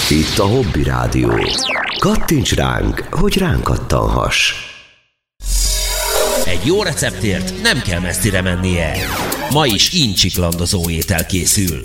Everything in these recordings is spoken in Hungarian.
Itt a Hobby Rádió. Kattints ránk, hogy ránk kattanhass. Egy jó receptért nem kell messzire mennie. Ma is incsiklandozó étel készül.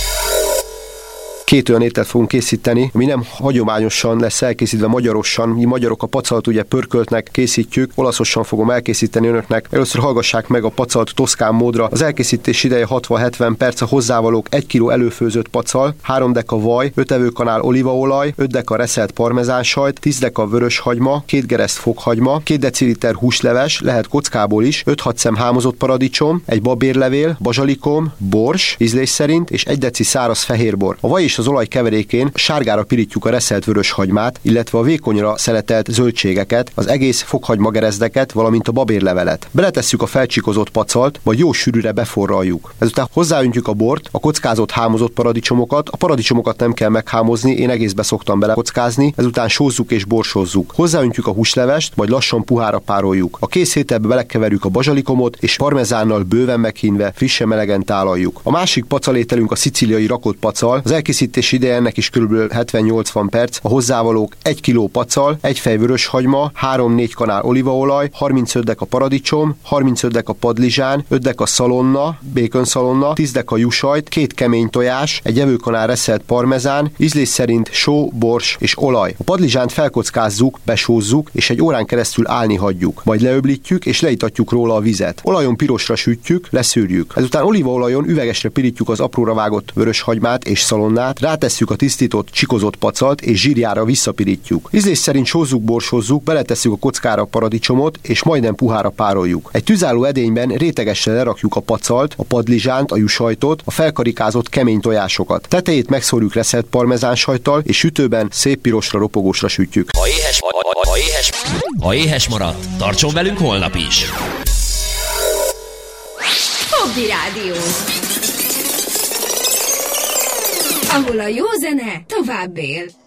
Két olyan ételt fogunk készíteni, ami nem hagyományosan lesz elkészítve magyarosan. Mi magyarok a pacalt ugye pörköltnek készítjük, olaszosan fogom elkészíteni önöknek. Először hallgassák meg a pacalt toszkán módra. Az elkészítés ideje 60-70 perc, a hozzávalók 1 kg előfőzött pacal, 3 deka vaj, 5 evőkanál olívaolaj, 5 deka reszelt parmezánsajt, 10 deka vörös hagyma, 2 gereszt fokhagyma, 2 deciliter húsleves, lehet kockából is, 5-6 szem hámozott paradicsom, egy babérlevél, bazsalikom, bors, ízlés szerint, és 1 deci száraz fehérbor. A vaj és az olaj keverékén sárgára pirítjuk a reszelt vörös hagymát, illetve a vékonyra szeletelt zöldségeket, az egész fokhagymagerezdeket, valamint a babérlevelet. Beletesszük a felcsikozott pacalt, vagy jó sűrűre beforraljuk. Ezután hozzáöntjük a bort, a kockázott hámozott paradicsomokat. A paradicsomokat nem kell meghámozni, én egészbe szoktam belekockázni, ezután sózzuk és borsozzuk. Hozzáöntjük a húslevest, majd lassan puhára pároljuk. A kész ételbe belekeverjük a bazsalikomot, és parmezánnal bőven meghínve frissen melegen tálaljuk. A másik pacalételünk a szicíliai rakott pacal. Az elkészítés ideje ennek is kb. 70-80 perc. A hozzávalók 1 kg pacal, 1 fej vörös hagyma, 3-4 kanál olívaolaj, 35 deka paradicsom, 35 deka padlizsán, 5 deka szalonna, békönszalonna, 10 deka juhsajt, 2 kemény tojás, 1 evőkanál reszelt parmezán, ízlés szerint só, bors és olaj. A padlizsánt felkockázzuk, besózzuk, és egy órán keresztül állni hagyjuk. Majd leöblítjük és leitatjuk róla a vizet. Olajon pirosra sütjük, leszűrjük. Ezután olívaolajon üvegesre pirítjuk az apróra vágott vörös hagymát és szalonnát, rátesszük a tisztított, csikozott pacalt, és zsírjára visszapirítjuk. Ízlés szerint sózzuk, borsozzuk, beletesszük a kockára a paradicsomot, és majdnem puhára pároljuk. Egy tüzálló edényben rétegesen lerakjuk a pacalt, a padlizsánt, a juhsajtot, a felkarikázott kemény tojásokat. Tetejét megszórjuk reszelt parmezánsajttal, és sütőben szép pirosra, ropogósra sütjük. Ha éhes maradt, tartson velünk holnap is! Hobby Rádió, ahol a jó zene tovább él.